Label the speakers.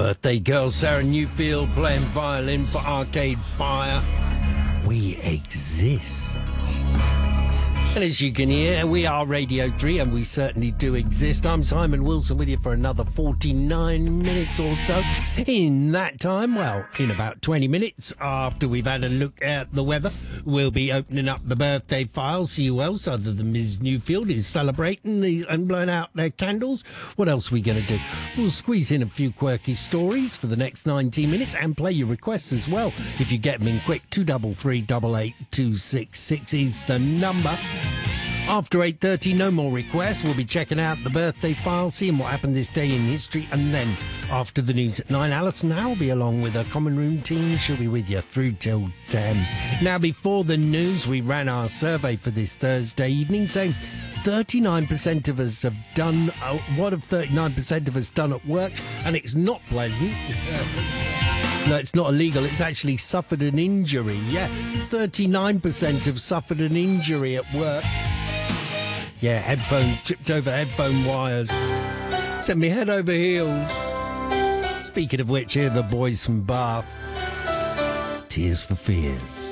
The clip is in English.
Speaker 1: Birthday girl Sarah Newfield playing violin for Arcade Fire. We exist. And as you can hear, we are Radio 3 and we certainly do exist. I'm Simon Wilson with you for another 49 minutes or so. In that time, well, in about 20 minutes after we've had a look at the weather, we'll be opening up the birthday file, see who else other than Ms. Newfield is celebrating and blowing out their candles. What else are we going to do? We'll squeeze in a few quirky stories for the next 19 minutes and play your requests as well. If you get them in quick, 233 88266 is the number. After 8:30, no more requests. We'll be checking out the birthday file, seeing what happened this day in history, and then after the news at 9, Alison Howe will be along with her Common Room team. She'll be with you through till 10. Now, before the news, we ran our survey for this Thursday evening, saying 39% of us have done, what have 39% of us done at work? And it's not pleasant. No, it's not illegal. It's actually suffered an injury. Yeah, 39% have suffered an injury at work. Yeah, headphones, tripped over headphone wires. Sent me head over heels. Speaking of which, here are the boys from Bath. Tears for Fears.